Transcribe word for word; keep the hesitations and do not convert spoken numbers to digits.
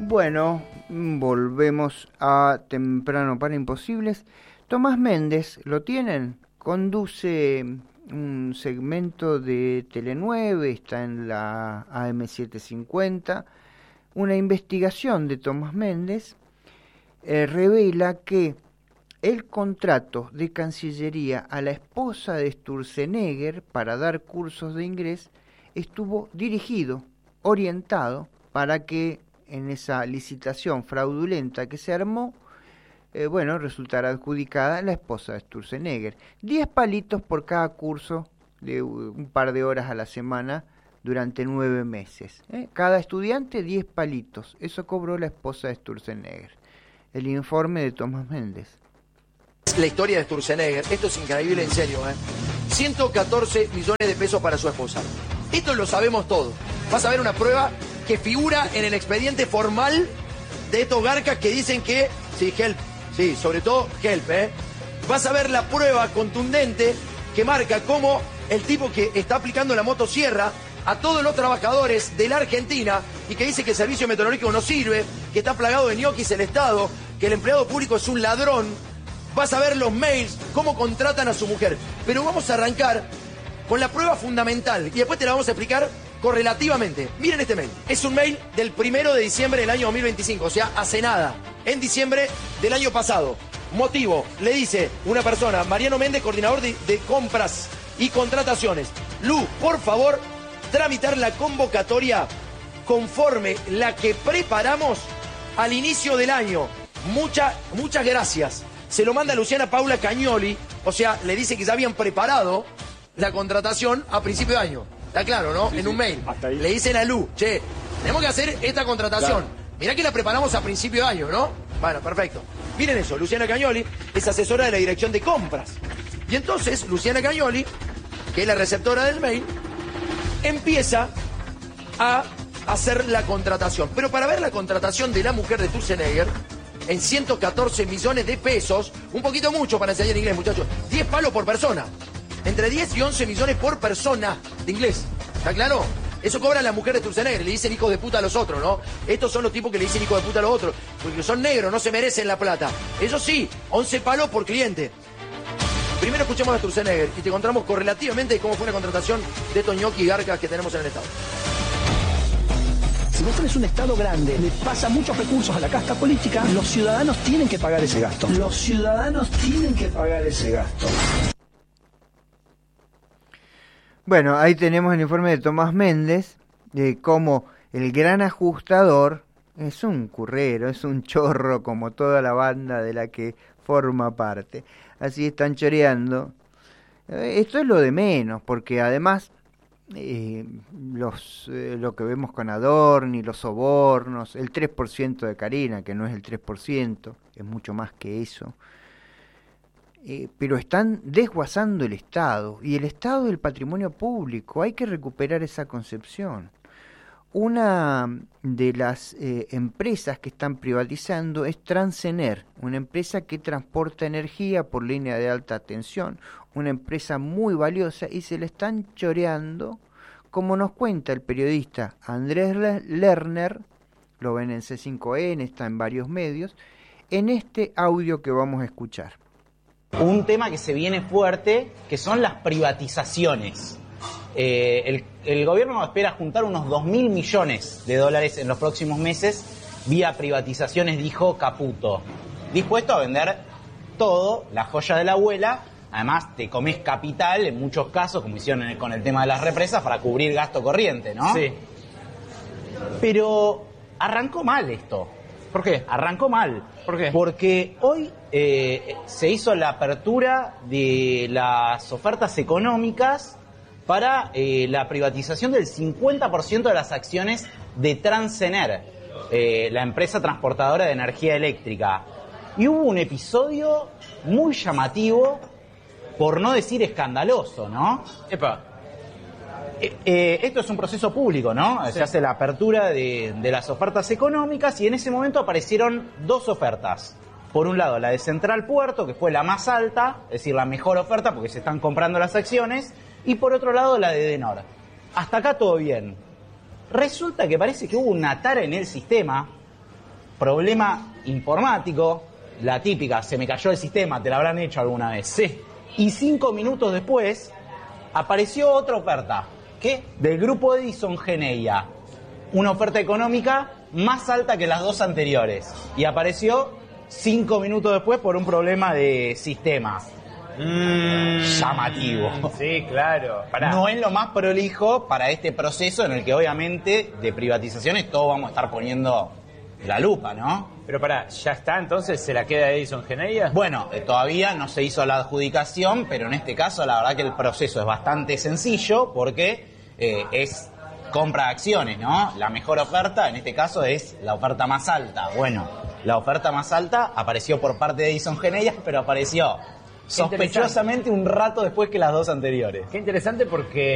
Bueno, volvemos a Temprano para Imposibles. Tomás Méndez, ¿lo tienen? Conduce un segmento de Tele nueve, está en la A M setecientos cincuenta. Una investigación de Tomás Méndez eh, revela que el contrato de Cancillería a la esposa de Sturzenegger para dar cursos de inglés estuvo dirigido, orientado, para que en esa licitación fraudulenta que se armó, eh, bueno, resultara adjudicada la esposa de Sturzenegger. Diez palitos por cada curso de un par de horas a la semana durante nueve meses. ¿eh? Cada estudiante, diez palitos. Eso cobró la esposa de Sturzenegger. El informe de Tomás Méndez. La historia de Sturzenegger, esto es increíble, en serio, ¿eh? ciento catorce millones de pesos para su esposa. Esto lo sabemos todos. Vas a ver una prueba que figura en el expediente formal de estos garcas que dicen que, sí, help, sí, sobre todo help, ¿eh? Vas a ver la prueba contundente que marca cómo el tipo que está aplicando la motosierra a todos los trabajadores de la Argentina y que dice que el servicio meteorológico no sirve, que está plagado de ñoquis el Estado, que el empleado público es un ladrón. Vas a ver los mails, cómo contratan a su mujer. Pero vamos a arrancar con la prueba fundamental y después te la vamos a explicar correlativamente. Miren este mail. Es un mail del primero de diciembre del año dos mil veinticinco, o sea, hace nada. En diciembre del año pasado. Motivo, le dice una persona, Mariano Méndez, coordinador de, de compras y contrataciones. Lu, por favor, tramitar la convocatoria conforme la que preparamos al inicio del año. Mucha, muchas gracias. Se lo manda a Luciana Paula Cagnoli, o sea, le dice que ya habían preparado la contratación a principio de año. Está claro, ¿no? Sí, en un sí. mail. Le dicen a Lu, che, tenemos que hacer esta contratación. Claro. Mirá que la preparamos a principio de año, ¿no? Bueno, perfecto. Miren eso, Luciana Cagnoli es asesora de la dirección de compras. Y entonces, Luciana Cagnoli, que es la receptora del mail, empieza a hacer la contratación. Pero para ver la contratación de la mujer de Sturzenegger, en ciento catorce millones de pesos, un poquito mucho para enseñar inglés, muchachos, diez palos por persona. Entre diez y once millones por persona de inglés. ¿Está claro? Eso cobra la mujer de Sturzenegger, le dicen hijos de puta a los otros, ¿no? Estos son los tipos que le dicen hijos de puta a los otros, porque son negros, no se merecen la plata. Eso sí, once palos por cliente. Primero escuchemos a Sturzenegger y te encontramos correlativamente cómo fue la contratación de estos ñoquis garcas que tenemos en el Estado. Si vos tenés un Estado grande, le pasa muchos recursos a la casta política, los ciudadanos tienen que pagar ese gasto. Los ciudadanos tienen que pagar ese gasto. Bueno, ahí tenemos el informe de Tomás Méndez, de cómo el gran ajustador es un currero, es un chorro como toda la banda de la que forma parte. Así están choreando. Esto es lo de menos, porque además eh, los eh, lo que vemos con Adorni, los sobornos, el tres por ciento de Carina, que no es el tres por ciento, es mucho más que eso. Eh, pero están desguazando el Estado, y el Estado del patrimonio público, hay que recuperar esa concepción. Una de las eh, empresas que están privatizando es Transener, una empresa que transporta energía por línea de alta tensión, una empresa muy valiosa, y se le están choreando, como nos cuenta el periodista Andrés Lerner, lo ven en C cinco N, está en varios medios, en este audio que vamos a escuchar. Un tema que se viene fuerte, que son las privatizaciones. Eh, el, el gobierno espera juntar unos dos mil millones de dólares en los próximos meses vía privatizaciones, dijo Caputo. Dispuesto a vender todo, la joya de la abuela. Además, te comes capital, en muchos casos, como hicieron con el tema de las represas, para cubrir gasto corriente, ¿no? Sí. Pero arrancó mal esto. ¿Por qué? Arrancó mal. ¿Por qué? Porque hoy eh, se hizo la apertura de las ofertas económicas para eh, la privatización del cincuenta por ciento de las acciones de Transener, eh, la empresa transportadora de energía eléctrica. Y hubo un episodio muy llamativo, por no decir escandaloso, ¿no? Epa. Eh, eh, esto es un proceso público, ¿no? Sí. Se hace la apertura de, de las ofertas económicas y en ese momento aparecieron dos ofertas. Por un lado, la de Central Puerto, que fue la más alta, es decir, la mejor oferta porque se están comprando las acciones, y por otro lado, la de Edenor. Hasta acá todo bien. Resulta que parece que hubo una tara en el sistema problema informático, la típica, se me cayó el sistema, te la habrán hecho alguna vez. Sí. Y cinco minutos después apareció otra oferta, ¿qué? Del grupo Edison Geneia, una oferta económica más alta que las dos anteriores. Y apareció cinco minutos después por un problema de sistema. Mm, Llamativo. Sí, claro. Pará. No es lo más prolijo para este proceso en el que obviamente de privatizaciones todos vamos a estar poniendo la lupa, ¿no? Pero pará, ¿ya está entonces? ¿Se la queda Edison Geneia? Bueno, eh, todavía no se hizo la adjudicación, pero en este caso la verdad que el proceso es bastante sencillo porque eh, es compra de acciones, ¿no? La mejor oferta en este caso es la oferta más alta. Bueno, la oferta más alta apareció por parte de Edison Geneia, pero apareció sospechosamente un rato después que las dos anteriores. Qué interesante porque